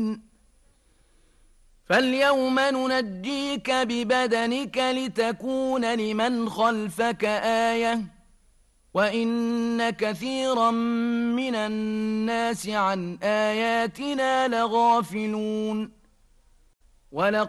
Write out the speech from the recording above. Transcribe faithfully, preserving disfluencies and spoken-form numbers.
فاليوم ننجيك ببدنك لتكون لمن خلفك آية وإن كثيرا من الناس عن آياتنا لغافلون. ولقد